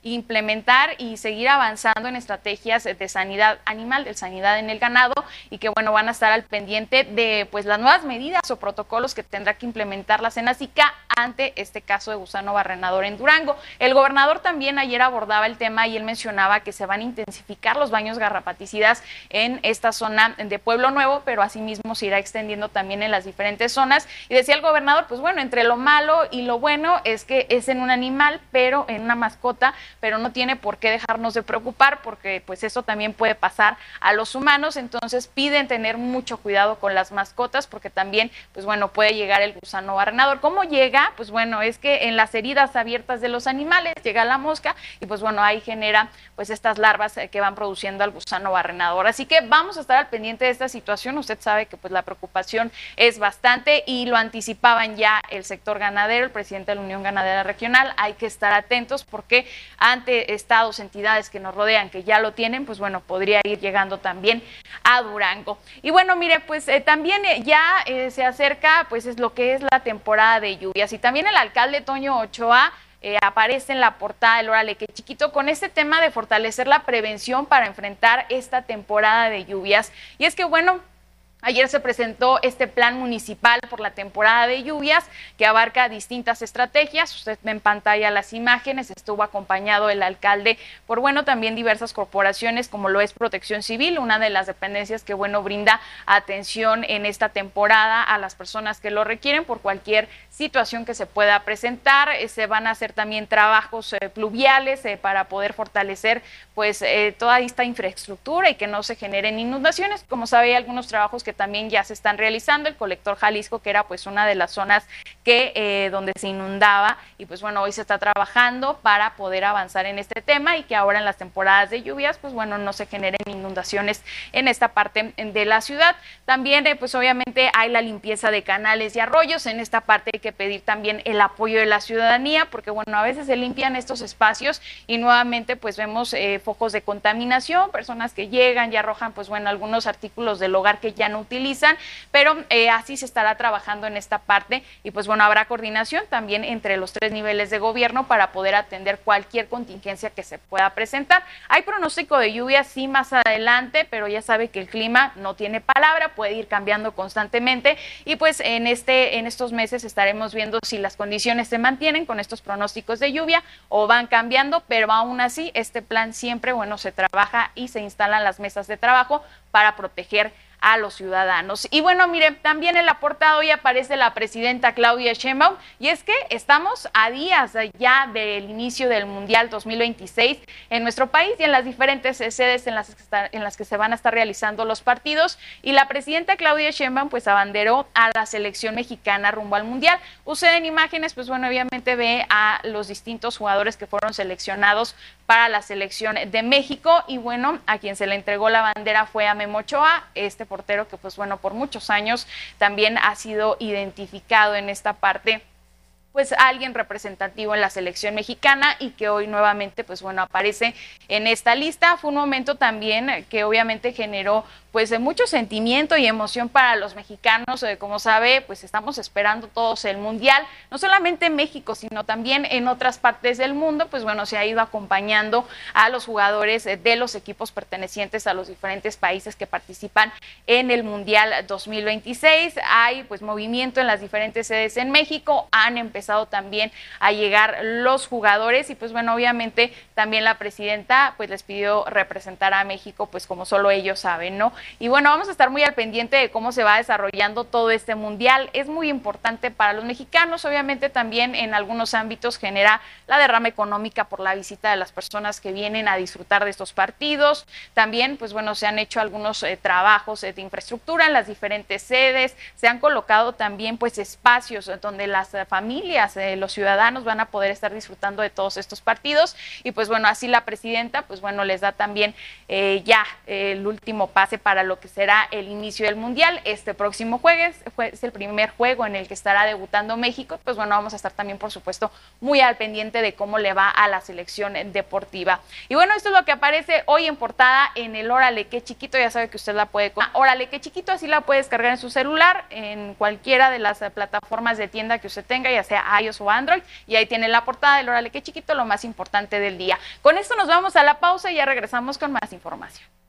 implementar y seguir avanzando en estrategias de sanidad animal, de sanidad en el ganado, y que bueno, van a estar al pendiente de pues las nuevas medidas o protocolos que tendrá que implementar la Senacica ante este caso de gusano barrenador en Durango. El gobernador también ayer abordaba el tema y él mencionaba que se van a intensificar los baños garrapaticidas en esta zona de Pueblo Nuevo, pero asimismo se irá extendiendo también en las diferentes zonas. Y decía el gobernador, pues bueno, entre lo malo y lo bueno es que es en un animal, pero en una mascota, pero no tiene por qué dejarnos de preocupar, porque pues eso también puede pasar a los humanos. Entonces piden tener mucho cuidado con las mascotas, porque también pues bueno, puede llegar el gusano barrenador. ¿Cómo llega? Pues bueno, es que en las heridas abiertas de los animales llega la mosca y pues bueno, ahí genera pues estas larvas que van produciendo al gusano barrenador. Así que vamos a estar al pendiente de esta situación. Usted sabe que pues la preocupación es bastante y lo anticipaban ya el sector ganadero, el presidente de la Unión Ganadera Regional. Hay que estar atentos porque ante estados, entidades que nos rodean, que ya lo tienen, pues bueno, podría ir llegando también a Durango. Y bueno, mire, pues también ya se acerca pues es lo que es la temporada de lluvias, y también el alcalde Toño Ochoa aparece en la portada del Órale que Chiquito con este tema de fortalecer la prevención para enfrentar esta temporada de lluvias. Y es que bueno, ayer se presentó este plan municipal por la temporada de lluvias que abarca distintas estrategias. Usted ve en pantalla las imágenes. Estuvo acompañado el alcalde por, bueno, también diversas corporaciones como lo es Protección Civil, una de las dependencias que, bueno, brinda atención en esta temporada a las personas que lo requieren por cualquier situación que se pueda presentar. Se van a hacer también trabajos pluviales para poder fortalecer pues toda esta infraestructura y que no se generen inundaciones. Como sabe, hay algunos trabajos que también ya se están realizando, el colector Jalisco, que era pues una de las zonas que donde se inundaba, y pues bueno, hoy se está trabajando para poder avanzar en este tema y que ahora en las temporadas de lluvias pues bueno, no se generen inundaciones en esta parte de la ciudad. También pues obviamente hay la limpieza de canales y arroyos. En esta parte hay que pedir también el apoyo de la ciudadanía, porque bueno, a veces se limpian estos espacios y nuevamente pues vemos focos de contaminación, personas que llegan y arrojan pues bueno, algunos artículos del hogar que ya no utilizan, pero así se estará trabajando en esta parte y pues bueno, habrá coordinación también entre los 3 niveles de gobierno para poder atender cualquier contingencia que se pueda presentar. Hay pronóstico de lluvia sí más adelante, pero ya sabe que el clima no tiene palabra, puede ir cambiando constantemente y pues en estos meses estaremos viendo si las condiciones se mantienen con estos pronósticos de lluvia o van cambiando, pero aún así este plan siempre, bueno, se trabaja y se instalan las mesas de trabajo para proteger a los ciudadanos. Y bueno, mire, también en la portada hoy aparece la presidenta Claudia Sheinbaum, y es que estamos a días ya del inicio del Mundial 2026 en nuestro país y en las diferentes sedes en las que se van a estar realizando los partidos, y la presidenta Claudia Sheinbaum pues abanderó a la selección mexicana rumbo al Mundial. Usted en imágenes pues bueno, obviamente ve a los distintos jugadores que fueron seleccionados para la selección de México, y bueno, a quien se le entregó la bandera fue a Memo Ochoa, este portero que pues bueno, por muchos años también ha sido identificado en esta parte pues alguien representativo en la selección mexicana y que hoy nuevamente pues bueno, aparece en esta lista. Fue un momento también que obviamente generó pues de mucho sentimiento y emoción para los mexicanos. Como sabe, pues estamos esperando todos el Mundial, no solamente en México, sino también en otras partes del mundo. Pues bueno, se ha ido acompañando a los jugadores de los equipos pertenecientes a los diferentes países que participan en el Mundial 2026. Hay pues movimiento en las diferentes sedes en México, han empezado también a llegar los jugadores y pues bueno, obviamente también la presidenta pues les pidió representar a México pues como solo ellos saben, ¿no? Y bueno, vamos a estar muy al pendiente de cómo se va desarrollando todo este mundial. Es muy importante para los mexicanos, obviamente también en algunos ámbitos genera la derrama económica por la visita de las personas que vienen a disfrutar de estos partidos. También, pues bueno, se han hecho algunos trabajos de infraestructura en las diferentes sedes, se han colocado también pues espacios donde las familias, los ciudadanos van a poder estar disfrutando de todos estos partidos y pues bueno, así la presidenta pues bueno, les da también ya el último pase para lo que será el inicio del Mundial. Este próximo jueves es el primer juego en el que estará debutando México. Pues bueno, vamos a estar también, por supuesto, muy al pendiente de cómo le va a la selección deportiva. Y bueno, esto es lo que aparece hoy en portada en el Órale Qué Chiquito. Ya sabe que usted la puede... Órale Qué Chiquito, así la puede descargar en su celular, en cualquiera de las plataformas de tienda que usted tenga, ya sea sea iOS o Android, y ahí tiene la portada del Órale Qué Chiquito, lo más importante del día. Con esto nos vamos a la pausa y ya regresamos con más información.